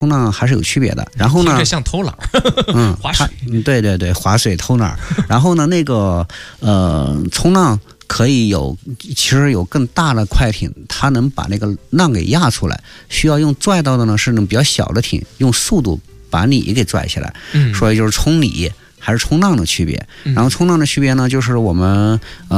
冲浪还是有区别的。然后呢， 这像偷懒，划水， 对对对，划水偷懒。然后呢，那个冲浪可以其实有更大的快艇，它能把那个浪给压出来。需要用拽到的呢是那种比较小的艇，用速度把你给拽起来。所以就是冲你还是冲浪的区别。然后冲浪的区别呢，就是我们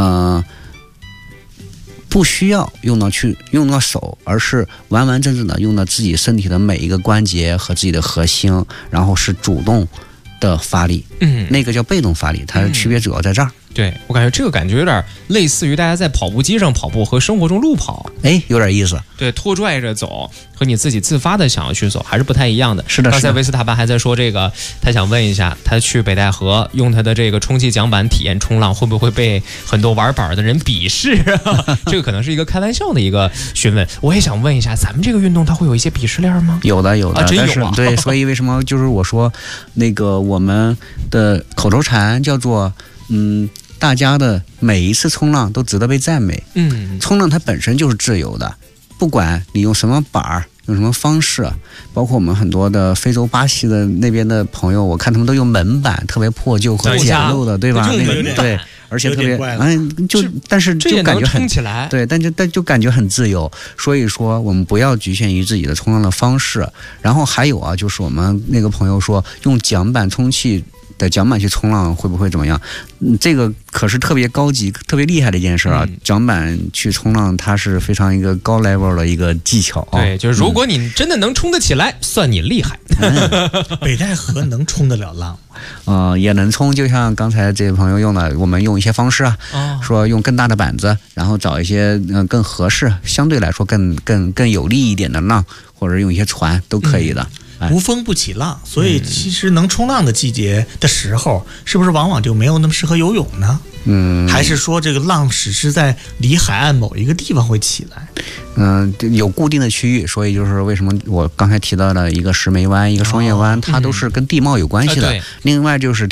不需要用到手，而是完完整整的用到自己身体的每一个关节和自己的核心，然后是主动的发力。那个叫被动发力，它的区别主要在这儿。 对，我感觉这个感觉有点类似于大家在跑步机上跑步和生活中路跑， 有点意思。 对，拖拽着走和你自己自发的想要去走还是不太一样的。 是的， 刚才维斯塔潘还在说这个，他想问一下，他去北戴河用他的这个充气桨板体验冲浪，会不会被很多玩板的人鄙视？这个可能是一个开玩笑的一个询问。我也想问一下，咱们这个运动它会有一些鄙视链吗？ 有的， 真有啊。 对，所以为什么就是我说那个我们的口头禅叫做大家的每一次冲浪都值得被赞美。冲浪它本身就是自由的，不管你用什么板儿，用什么方式，包括我们很多的非洲、巴西的那边的朋友，我看他们都用门板，特别破旧和简陋的，对吧？对，而且特别但是就感觉很起来， 对，但就感觉很自由。所以说，我们不要局限于自己的冲浪的方式。然后还有啊，就是我们那个朋友说，用桨板充气的桨板去冲浪会不会怎么样？这个可是特别高级、特别厉害的一件事啊！桨板去冲浪，它是非常一个高 level 的一个技巧。 对，就是如果你真的能冲得起来，算你厉害。 北戴河能冲得了浪吗？也能冲，就像刚才这位朋友用的，我们用一些方式啊，说用更大的板子，然后找一些更合适、相对来说更有利一点的浪，或者用一些船都可以的。 无风不起浪，所以其实能冲浪的季节的时候，是不是往往就没有那么适合游泳呢？还是说这个浪只是在离海岸某一个地方会起来？ 有固定的区域，所以就是为什么我刚才提到的一个石梅湾、一个双叶湾，它都是跟地貌有关系的。另外就是